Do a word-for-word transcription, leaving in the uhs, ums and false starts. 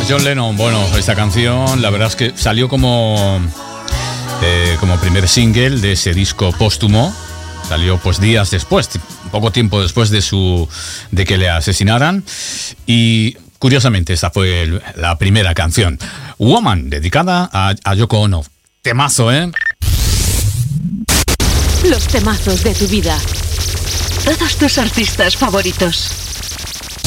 John Lennon, bueno, esta canción la verdad es que salió como, eh, como primer single de ese disco póstumo. Salió pues días después, poco tiempo después de, su, de que le asesinaran. Y curiosamente esta fue el, la primera canción. Woman, dedicada a, a Yoko Ono. Temazo, ¿eh? Los temazos de tu vida. Todos tus artistas favoritos.